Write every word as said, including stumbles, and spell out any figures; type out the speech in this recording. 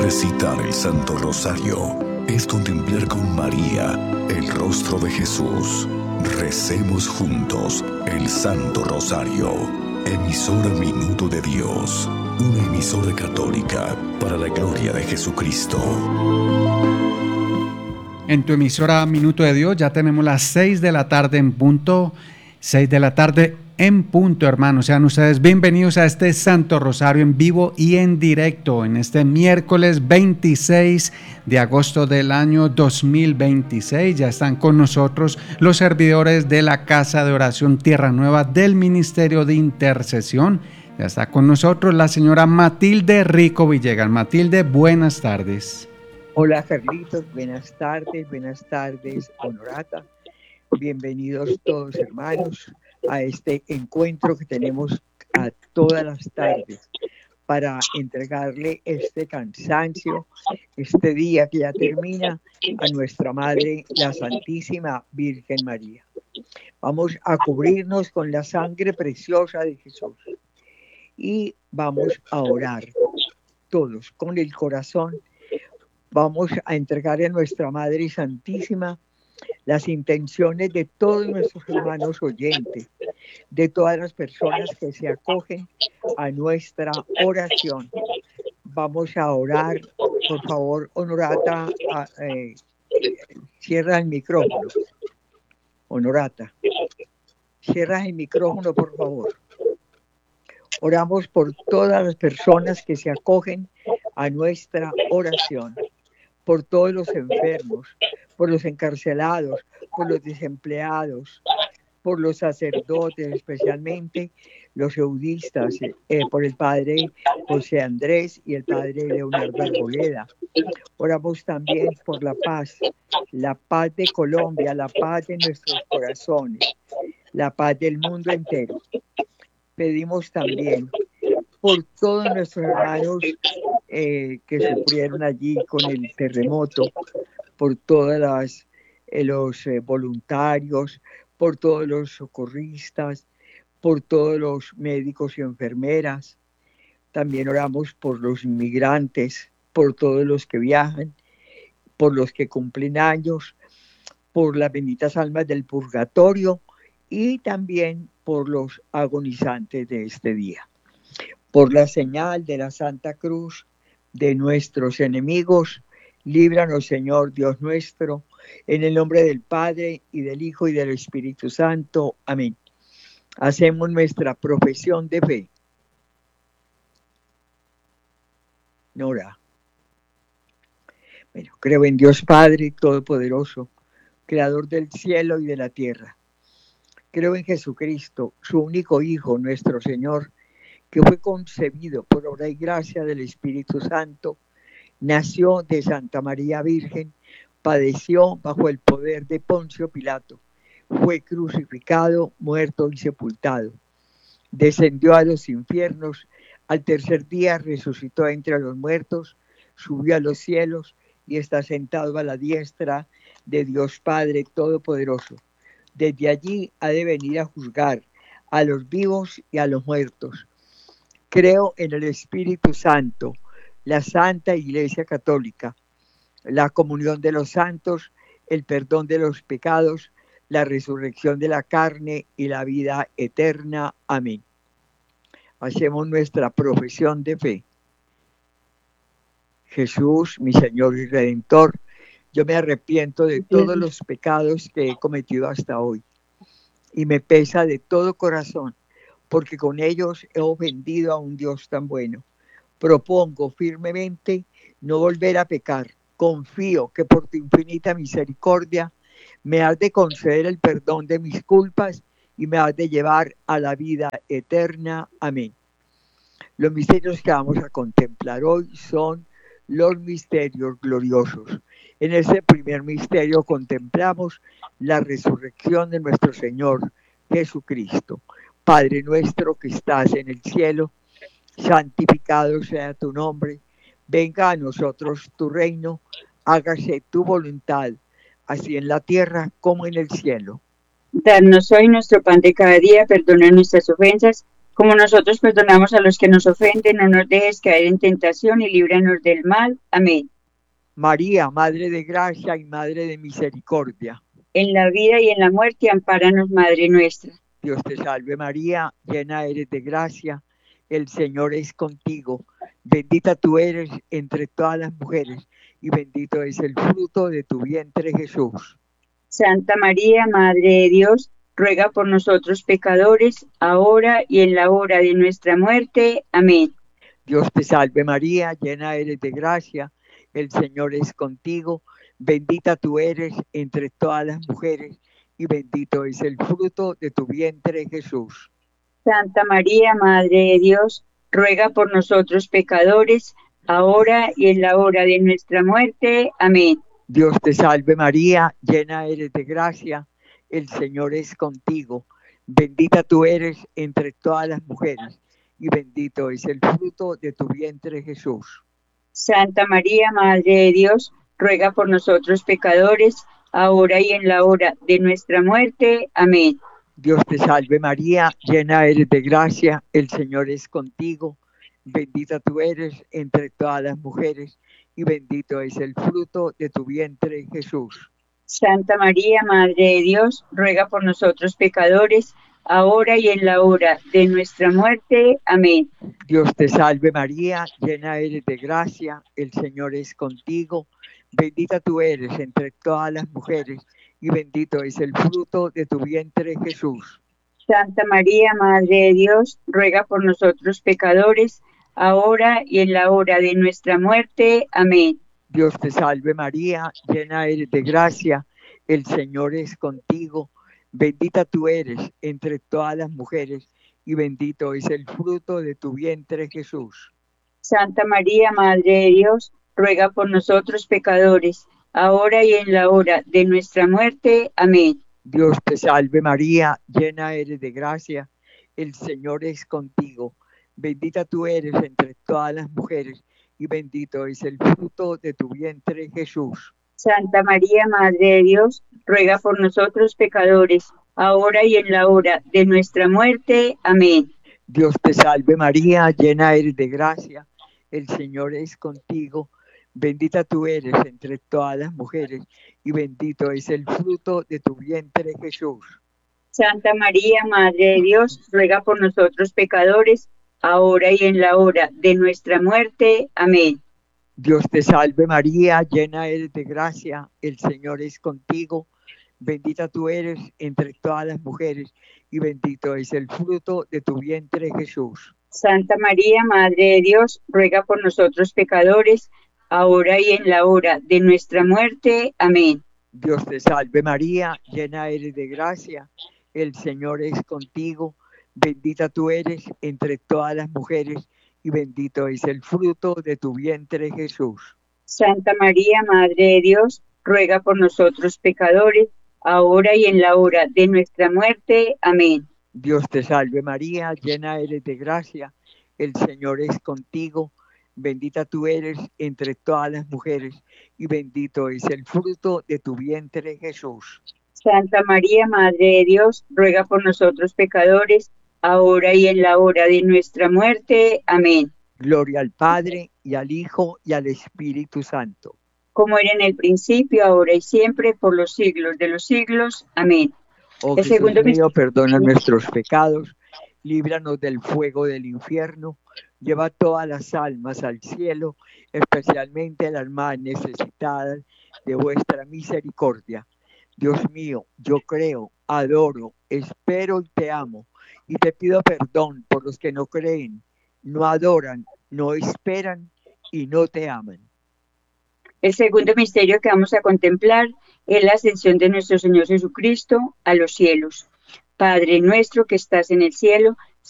Recitar el Santo Rosario es contemplar con María el rostro de Jesús. Recemos juntos el Santo Rosario. Emisora Minuto de Dios, una emisora católica para la gloria de Jesucristo. En tu emisora Minuto de Dios ya tenemos las seis de la tarde en punto, seis de la tarde en punto, hermanos. Sean ustedes bienvenidos a este Santo Rosario en vivo y en directo en este miércoles veintiséis de agosto del año dos mil veintiséis. Ya están con nosotros los servidores de la Casa de Oración Tierra Nueva del Ministerio de Intercesión. Ya está con nosotros la señora Matilde Rico Villegas. Matilde, buenas tardes. Hola Carlitos, buenas tardes, buenas tardes Honorata. Bienvenidos todos hermanos a este encuentro que tenemos a todas las tardes para entregarle este cansancio, este día que ya termina, a nuestra Madre, la Santísima Virgen María. Vamos a cubrirnos con la sangre preciosa de Jesús y vamos a orar todos con el corazón. Vamos a entregar a nuestra Madre Santísima las intenciones de todos nuestros hermanos oyentes, de todas las personas que se acogen a nuestra oración. Vamos a orar, por favor, Honorata, a, eh, cierra el micrófono. Honorata, cierra el micrófono, por favor. Oramos por todas las personas que se acogen a nuestra oración, por todos los enfermos, por los encarcelados, por los desempleados, por los sacerdotes, especialmente los eudistas, eh, por el padre José Andrés y el padre Leonardo Arboleda. Oramos también por la paz, la paz de Colombia, la paz de nuestros corazones, la paz del mundo entero. Pedimos también por todos nuestros hermanos eh, que sufrieron allí con el terremoto, por todos las, eh, los eh, voluntarios, por todos los socorristas, por todos los médicos y enfermeras. También oramos por los inmigrantes, por todos los que viajan, por los que cumplen años, por las benditas almas del purgatorio y también por los agonizantes de este día. Por la señal de la Santa Cruz de nuestros enemigos, líbranos, Señor Dios nuestro, en el nombre del Padre, y del Hijo, y del Espíritu Santo. Amén. Hacemos nuestra profesión de fe. Nora. Bueno, creo en Dios Padre Todopoderoso, Creador del cielo y de la tierra. Creo en Jesucristo, su único Hijo, nuestro Señor, que fue concebido por obra y gracia del Espíritu Santo, nació de Santa María Virgen, padeció bajo el poder de Poncio Pilato, fue crucificado, muerto y sepultado. Descendió a los infiernos, al tercer día resucitó entre los muertos, subió a los cielos y está sentado a la diestra de Dios Padre Todopoderoso. Desde allí ha de venir a juzgar a los vivos y a los muertos. Creo en el Espíritu Santo, la Santa Iglesia Católica, la comunión de los santos, el perdón de los pecados, la resurrección de la carne y la vida eterna. Amén. Hacemos nuestra profesión de fe. Jesús, mi Señor y Redentor, yo me arrepiento de todos los pecados que he cometido hasta hoy y me pesa de todo corazón, porque con ellos he ofendido a un Dios tan bueno. Propongo firmemente no volver a pecar. Confío que por tu infinita misericordia me has de conceder el perdón de mis culpas y me has de llevar a la vida eterna. Amén. Los misterios que vamos a contemplar hoy son los misterios gloriosos. En ese primer misterio contemplamos la resurrección de nuestro Señor Jesucristo. Padre nuestro que estás en el cielo, santificado sea tu nombre, venga a nosotros tu reino, hágase tu voluntad, así en la tierra como en el cielo. Danos hoy nuestro pan de cada día, perdona nuestras ofensas, Como nosotros perdonamos a los que nos ofenden, no nos dejes caer en tentación y líbranos del mal. Amén. María, Madre de Gracia y Madre de Misericordia. En la vida y en la muerte, ampáranos, Madre nuestra. Dios te salve María, llena eres de gracia, el Señor es contigo. Bendita tú eres entre todas las mujeres y bendito es el fruto de tu vientre Jesús. Santa María, Madre de Dios, ruega por nosotros pecadores, ahora y en la hora de nuestra muerte. Amén. Dios te salve María, llena eres de gracia, el Señor es contigo. Bendita tú eres entre todas las mujeres y bendito es el fruto de tu vientre Jesús. Santa María, Madre de Dios, ruega por nosotros pecadores, ahora y en la hora de nuestra muerte. Amén. Dios te salve María, llena eres de gracia, el Señor es contigo. Bendita tú eres entre todas las mujeres y bendito es el fruto de tu vientre Jesús. Santa María, Madre de Dios, ruega por nosotros pecadores, ahora y en la hora de nuestra muerte. Amén. Dios te salve María, llena eres de gracia, el Señor es contigo. Bendita tú eres entre todas las mujeres y bendito es el fruto de tu vientre Jesús. Santa María, Madre de Dios, ruega por nosotros pecadores, ahora y en la hora de nuestra muerte. Amén. Dios te salve María, llena eres de gracia, el Señor es contigo. Bendita tú eres entre todas las mujeres y bendito es el fruto de tu vientre Jesús. Santa María, Madre de Dios, ruega por nosotros pecadores, ahora y en la hora de nuestra muerte. Amén. Dios te salve María, llena eres de gracia, el Señor es contigo. Bendita tú eres entre todas las mujeres y bendito es el fruto de tu vientre Jesús. Santa María, Madre de Dios, ruega por nosotros pecadores, ahora y en la hora de nuestra muerte. Amén. Dios te salve María, llena eres de gracia, el Señor es contigo. Bendita tú eres entre todas las mujeres y bendito es el fruto de tu vientre Jesús. Santa María, Madre de Dios, ruega por nosotros pecadores, ahora y en la hora de nuestra muerte. Amén. Dios te salve María, llena eres de gracia, el Señor es contigo. Bendita tú eres entre todas las mujeres y bendito es el fruto de tu vientre Jesús. Santa María, Madre de Dios, ruega por nosotros pecadores, ahora y en la hora de nuestra muerte. Amén. Dios te salve María, llena eres de gracia, el Señor es contigo. Bendita tú eres entre todas las mujeres y bendito es el fruto de tu vientre Jesús. Santa María, Madre de Dios, ruega por nosotros pecadores, ahora y en la hora de nuestra muerte. Amén. Dios te salve María, llena eres de gracia, el Señor es contigo. Bendita tú eres entre todas las mujeres y bendito es el fruto de tu vientre Jesús. Santa María, Madre de Dios, ruega por nosotros pecadores, ahora y en la hora de nuestra muerte. Amén. Dios te salve María, llena eres de gracia, el Señor es contigo. Bendita tú eres entre todas las mujeres y bendito es el fruto de tu vientre Jesús. Santa María, Madre de Dios, ruega por nosotros pecadores, ahora y en la hora de nuestra muerte. Amén. Gloria al Padre, y al Hijo, y al Espíritu Santo. Como era en el principio, ahora y siempre, por los siglos de los siglos. Amén. Oh El Jesús segundo mío, misterio. perdona nuestros pecados, líbranos del fuego del infierno, lleva todas las almas al cielo, especialmente las más necesitadas de vuestra misericordia. Dios mío, yo creo, adoro, espero y te amo, y te pido perdón por los que no creen, no adoran, no esperan y no te aman. El segundo misterio que vamos a contemplar es la ascensión de nuestro Señor Jesucristo a los cielos. Padre nuestro que estás en el cielo,